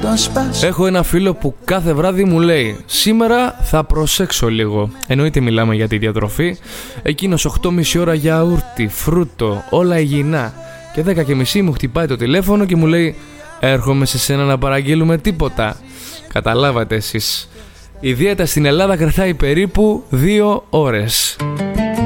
Έχω ένα φίλο που κάθε βράδυ μου λέει σήμερα θα προσέξω λίγο. Εννοείται μιλάμε για τη διατροφή. Εκείνος 8,5 ώρα γιαούρτι, φρούτο, όλα υγιεινά. Και 10,5 μου χτυπάει το τηλέφωνο και μου λέει έρχομαι σε σένα να παραγγείλουμε τίποτα. Καταλάβατε εσείς. Η δίαιτα στην Ελλάδα κρατάει περίπου 2 ώρες.